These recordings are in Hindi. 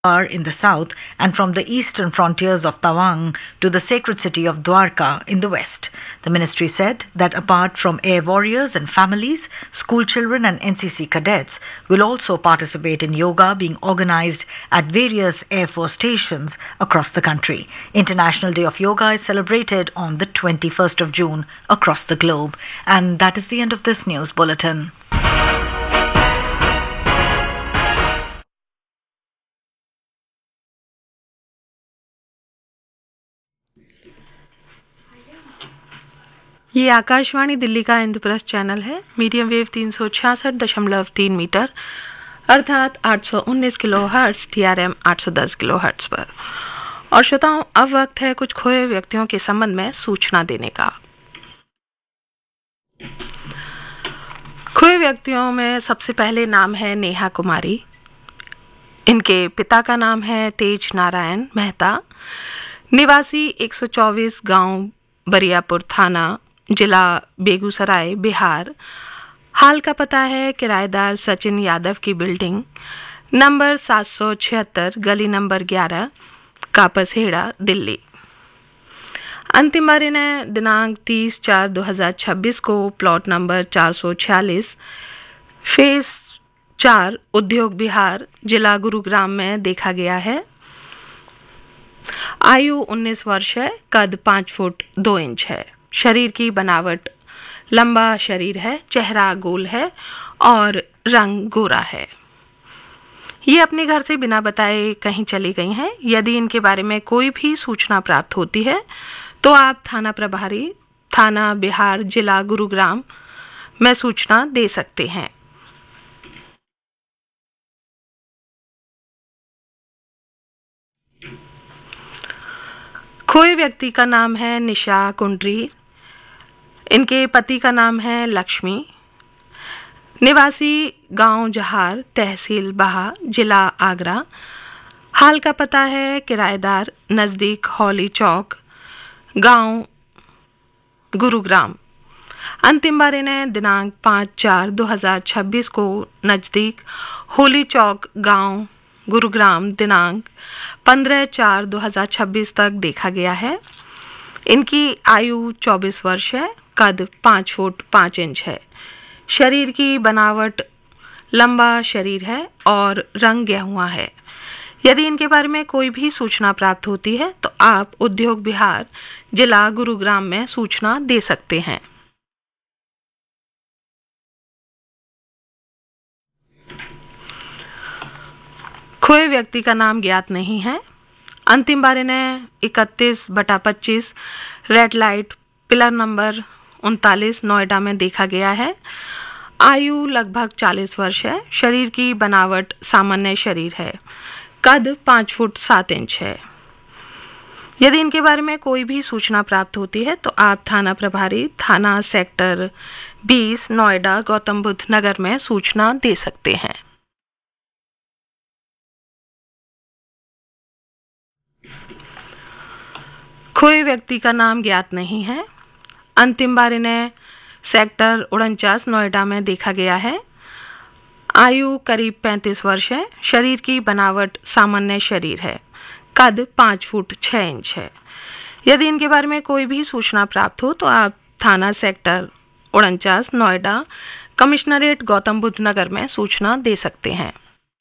are in the south and from the eastern frontiers of Tawang to the sacred city of Dwarka in the west. The ministry said that apart from air warriors and families, school children and NCC cadets will also participate in yoga being organized at various Air Force stations across the country. International Day of Yoga is celebrated on the 21st of June across the globe. And that is the end of this news bulletin. ये आकाशवाणी दिल्ली का इंद्रप्रस्थ चैनल है। मीडियम वेव 366.3 मीटर अर्थात 819 किलोहर्ट्ज, TRM 810 किलोहर्ट्ज पर। और श्रोताओं, अब वक्त है कुछ खोए व्यक्तियों के संबंध में सूचना देने का। खोए व्यक्तियों में सबसे पहले नाम है नेहा कुमारी। इनके पिता का नाम है तेज नारायण मेहता, निवासी 124 गांव बरियापुर थाना, जिला बेगूसराय, बिहार। हाल का पता है किराएदार सचिन यादव की बिल्डिंग नंबर 776, गली नंबर 11, कापसहेड़ा, दिल्ली। अंतिम बारी ने दिनांक 30/4/2026 को प्लॉट नंबर 446, फेज 4, उद्योग बिहार, जिला गुरुग्राम में देखा गया है। आयु 19 वर्ष है, कद 5 फुट 2 इंच है। शरीर की बनावट लंबा शरीर है, चेहरा गोल है और रंग गोरा है। ये अपने घर से बिना बताए कहीं चली गई हैं। यदि इनके बारे में कोई भी सूचना प्राप्त होती है तो आप थाना प्रभारी, थाना बिहार, जिला गुरुग्राम में सूचना दे सकते हैं। खोए व्यक्ति का नाम है निशा कुंडरी। इनके पति का नाम है लक्ष्मी, निवासी गांव जहार, तहसील बाहा, जिला आगरा। हाल का पता है किराएदार नज़दीक हौली चौक, गांव गुरुग्राम। अंतिम बारी ने दिनांक 5/4/2026 को नज़दीक होली चौक, गांव गुरुग्राम, दिनांक 15/4/2026 तक देखा गया है। इनकी आयु 24 वर्ष है, कद 5 फुट 5 इंच है। शरीर की बनावट लंबा शरीर है और रंग गेहुआ है। यदि इनके बारे में कोई भी सूचना प्राप्त होती है तो आप उद्योग बिहार, जिला गुरुग्राम में सूचना दे सकते हैं। खोए व्यक्ति का नाम ज्ञात नहीं है। अंतिम बारी ने 31/25 red light, pillar number 39, Noida में देखा गया है। आयु लगभग 40 वर्ष है। शरीर की बनावट सामान्य शरीर है। कद 5 फुट 7 इंच है। यदि इनके बारे में कोई भी सूचना प्राप्त होती है तो आप थाना प्रभारी, थाना सेक्टर 20, नोएडा, गौतम बुद्ध नगर में सूचना दे सकते हैं। खोए व्यक्ति का नाम ज्ञात नहीं है। अंतिम बारी ने सेक्टर 49, नोएडा में देखा गया है। आयु करीब 35 वर्ष है। शरीर की बनावट सामान्य शरीर है। कद 5 फुट 6 इंच है। यदि इनके बारे में कोई भी सूचना प्राप्त हो तो आप थाना सेक्टर 49, नोएडा, कमिश्नरेट गौतम बुद्ध नगर में सूचना दे सकते हैं।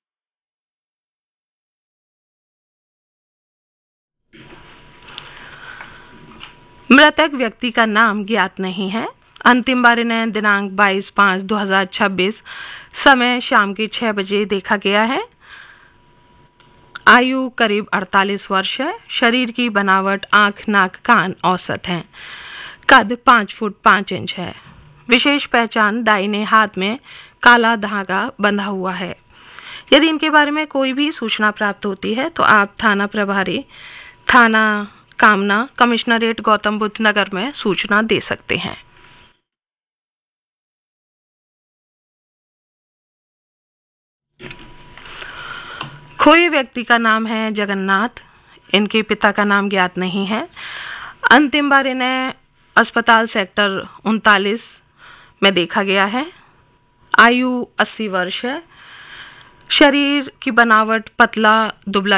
मृतक व्यक्ति का नाम ज्ञात नहीं है। अंतिम बारी ने दिनांक 22/5/2026, समय शाम के 6 बजे देखा गया है। आयु करीब 48 वर्ष है। शरीर की बनावट आंख, नाक, कान औसत हैं। कद 5 फुट 5 इंच है। विशेष पहचान दाहिने हाथ में काला धागा बंधा हुआ है। यदि इनके बारे में कोई भी सूचना प्राप्त होती है तो आप थाना प्रभारी, थाना कामना, कमिश्नरेट गौतम बुद्ध नगर में सूचना दे सकते हैं। खोए व्यक्ति का नाम है जगन्नाथ। इनके पिता का नाम ज्ञात नहीं है। अंतिम बारी ने अस्पताल सेक्टर 39 में देखा गया है। आयु 80 वर्ष है। शरीर की बनावट पतला दुबला